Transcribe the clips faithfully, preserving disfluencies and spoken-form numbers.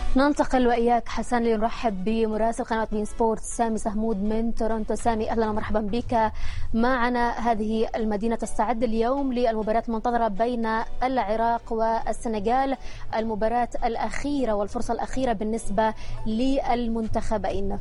ننتقل وإياك حسن لنرحب بمراسل قناة بين سبورت سامي سهمود من تورنتو. سامي أهلا ومرحبا بك معنا. هذه المدينة تستعد اليوم للمباراة المنتظرة بين العراق والسنغال، المباراة الأخيرة والفرصة الأخيرة بالنسبة للمنتخبين.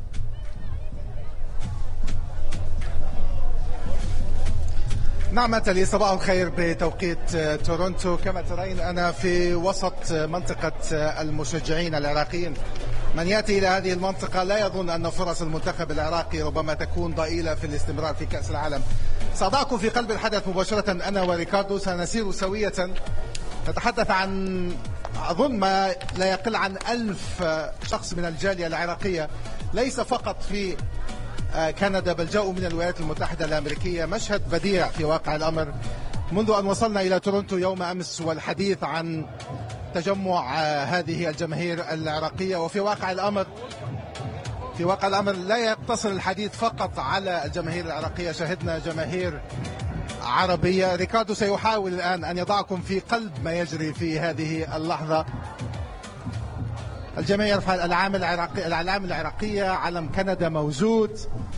نعم تلي، صباح الخير بتوقيت تورنتو. كما ترين أنا في وسط منطقة المشجعين العراقيين. من يأتي إلى هذه المنطقة لا يظن أن فرص المنتخب العراقي ربما تكون ضئيلة في الاستمرار في كأس العالم. سأضعكم في قلب الحدث مباشرة أنا وريكاردو، سنسير سوية نتحدث عن أظن ما لا يقل عن ألف شخص من الجالية العراقية، ليس فقط في كندا بل جاءوا من الولايات المتحدة الأمريكية. مشهد بديع في واقع الأمر منذ أن وصلنا إلى تورنتو يوم أمس، والحديث عن تجمع هذه الجماهير العراقية. وفي واقع الأمر في واقع الأمر لا يقتصر الحديث فقط على الجماهير العراقية، شهدنا جماهير عربية. ريكاردو سيحاول الآن أن يضعكم في قلب ما يجري في هذه اللحظة. الجميع يرفع الأعلام العراقية الأعلام العراقية، علم كندا موجود.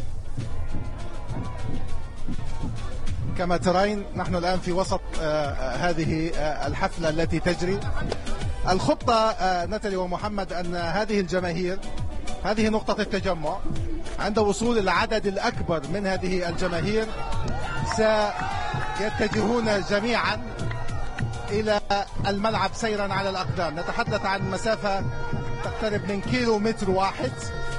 كما ترين نحن الآن في وسط هذه الحفلة التي تجري. الخطة نتالي ومحمد أن هذه الجماهير، هذه نقطة التجمع، عند وصول العدد الأكبر من هذه الجماهير سيتجهون جميعا إلى الملعب سيرا على الأقدام. نتحدث عن مسافة تقترب من كيلو متر واحد،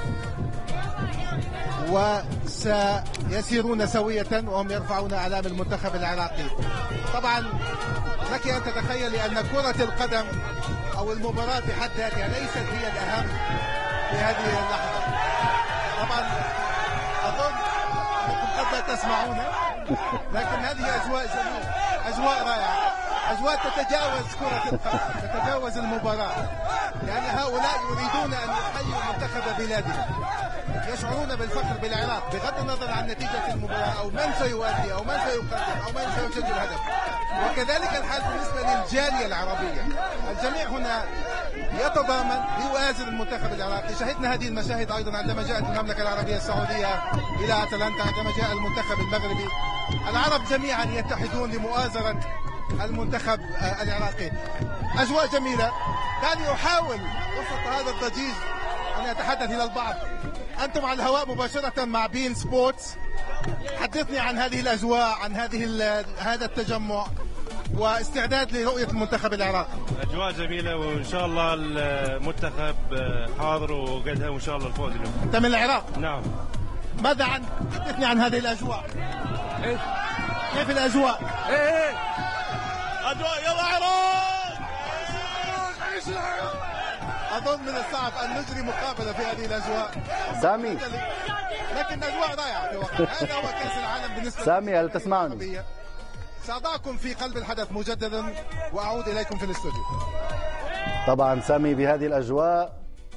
وسيسيرون سوية وهم يرفعون أعلام المنتخب العراقي. طبعا لك أن تتخيلي أن كرة القدم أو المباراة بحد ذاتها ليست هي الأهم في هذه اللحظة. طبعا أظن أنكم قد لا تسمعون، لكن هذه أجواء جميلة، أجواء رائعة، أجواء تتجاوز كرة القدم، تتجاوز المباراة، لأن هؤلاء يريدون أن يحيوا منتخب بلادهم، يشعرون بالفخر بالعراق بغض النظر عن نتيجة المباراة أو من سيؤدي أو من سيقدم أو من سيسجل هدف. وكذلك الحال بالنسبة للجالية العربية، الجميع هنا يتضامن ليؤازر المنتخب العراقي. شهدنا هذه المشاهد أيضا عندما جاءت المملكة العربية السعودية إلى أتلانتا، عندما جاء المنتخب المغربي. العرب جميعا يتحدون لمؤازرة المنتخب العراقي. أجواء جميلة. دعني أحاول وسط هذا الضجيج أن أتحدث إلى البعض. أنتم على الهواء مباشرة مع بين سبورتس. حدثني عن هذه الأجواء، عن هذه هذا التجمع واستعداد لرؤية المنتخب العراقي. أجواء جميلة وإن شاء الله المنتخب حاضر وقدها وإن شاء الله الفوز اليوم. أنت من العراق؟ نعم. ماذا عن حدثني عن هذه الأجواء. إيه؟ كيف الأجواء؟ إيه إيه أجواء يلا عراق. أظن من الصعب أن نجري مقابلة في هذه الأجواء. سامي، لكن أجواء رائعة في وقت. هذا هو كأس العالم بالنسبة سامي، هل تسمعني؟ سأضعكم في قلب الحدث مجددا وأعود إليكم في الاستوديو. طبعا سامي، بهذه الأجواء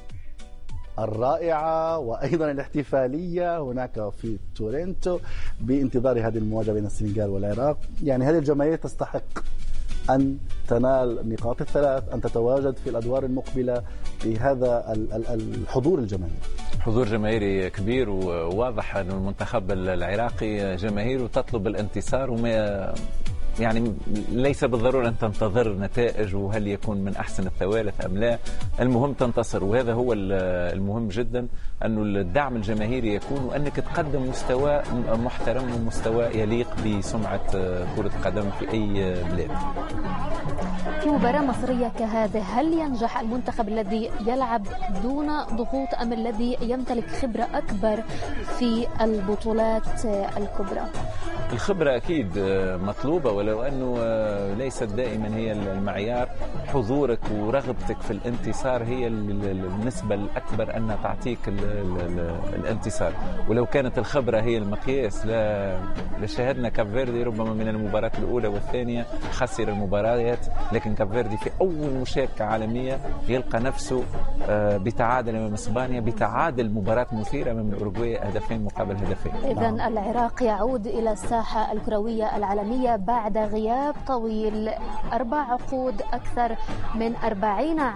الرائعة وأيضا الاحتفالية هناك في تورنتو بانتظار هذه المواجهة بين السنغال والعراق، يعني هذه الجماهير تستحق أن تنال النقاط الثلاث، أن تتواجد في الأدوار المقبلة بهذا الحضور الجماهيري. حضور جماهيري كبير، وواضح أن المنتخب العراقي جماهيره تطلب الانتصار، وما يعني ليس بالضرورة أن تنتظر نتائج وهل يكون من أحسن الثوالث أم لا، المهم تنتصر. وهذا هو المهم جدا، أنه الدعم الجماهيري يكون وأنك تقدم مستوى محترم ومستوى يليق بسمعة كرة القدم في أي بلاد. في مباراة مصرية كهذه هل ينجح المنتخب الذي يلعب دون ضغوط أم الذي يمتلك خبرة أكبر في البطولات الكبرى؟ الخبرة أكيد مطلوبة، ولو أنه ليست دائما هي المعيار. حضورك ورغبتك في الانتصار هي النسبة الأكبر أن تعطيك الانتصار. ولو كانت الخبرة هي المقياس لشاهدنا كاب فيردي ربما من المباراة الأولى والثانية خسر المباريات، لكن كاب فيردي في أول مشاركة عالمية يلقى نفسه بتعادل أمام إسبانيا، بتعادل مباراة مثيرة أمام الأوروغواي هدفين مقابل هدفين. إذن العراق يعود إلى الساحة الكروية العالمية بعد غياب طويل، أربع عقود، أكثر من أربعين